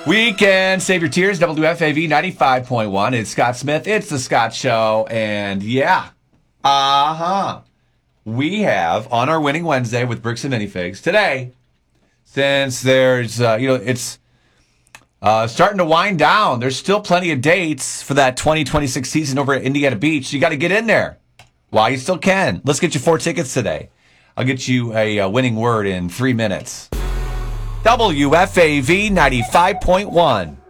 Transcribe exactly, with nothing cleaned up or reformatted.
Weekend, save your tears, W F A V ninety-five point one. It's Scott Smith. It's the Scott Show. And yeah, uh-huh. We have on our Winning Wednesday with Bricks and Minifigs today, since there's, uh, you know, it's uh, starting to wind down. There's still plenty of dates for that twenty twenty-six season over at Indiana Beach. You got to get in there while you still can. Let's get you four tickets today. I'll get you a, a winning word in three minutes. W F A V ninety-five point one.